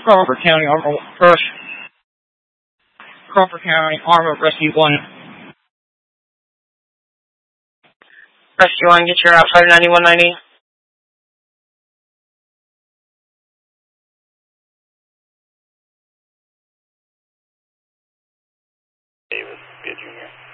Crawford County Armor First. Crawford County Armor Rescue 1. Rescue 1, get your outside 9190. Davis, be a junior.